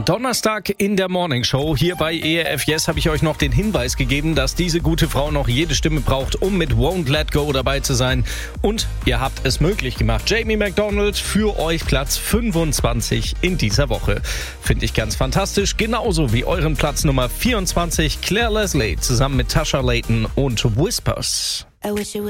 Am Donnerstag in der Morning Show hier bei ERF Yes habe ich euch noch den Hinweis gegeben, dass diese gute Frau noch jede Stimme braucht, um mit Won't Let Go dabei zu sein. Und ihr habt es möglich gemacht. Jamie McDonald für euch Platz 25 in dieser Woche. Finde ich ganz fantastisch. Genauso wie euren Platz Nummer 24 Claire Leslie zusammen mit Tasha Layton und Whispers.